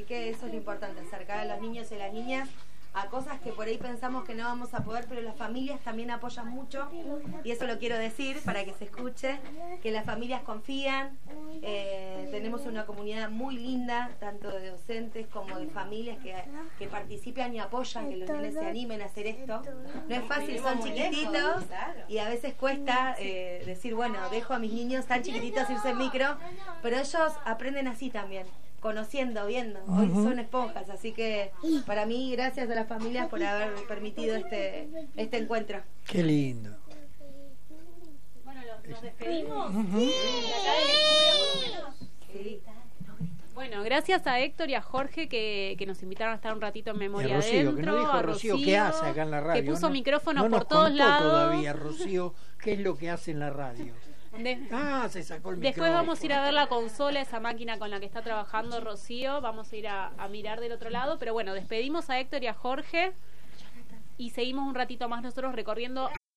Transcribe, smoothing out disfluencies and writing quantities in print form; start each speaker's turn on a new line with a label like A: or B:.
A: que eso es lo importante, acercar a los niños y a las niñas a cosas que por ahí pensamos que no vamos a poder, pero las familias también apoyan mucho, y eso lo quiero decir para que se escuche, que las familias confían. Tenemos una comunidad muy linda, tanto de docentes como de familias que participan y apoyan que los nenes se animen a hacer esto. No es fácil, son chiquititos y a veces cuesta decir, bueno, dejo a mis niños tan chiquititos irse en micro, pero ellos aprenden así también, conociendo, viendo. Hoy son esponjas, así que para mí, gracias a las familias por haber permitido este encuentro.
B: Qué lindo.
C: Bueno, nos despedimos.
A: Sí.
C: Bueno, gracias a Héctor y a Jorge que nos invitaron a estar un ratito en Memoria
B: Rocío,
C: Adentro.
B: que no dijo
C: a
B: Rocío qué hace acá en la radio.
C: Que puso micrófonos
B: no
C: por todos lados.
B: Todavía, Rocío, qué es lo que hace en la radio. Se sacó el micrófono.
C: Después vamos a ir a ver la consola, esa máquina con la que está trabajando Rocío. Vamos a ir a mirar del otro lado. Pero bueno, despedimos a Héctor y a Jorge y seguimos un ratito más nosotros recorriendo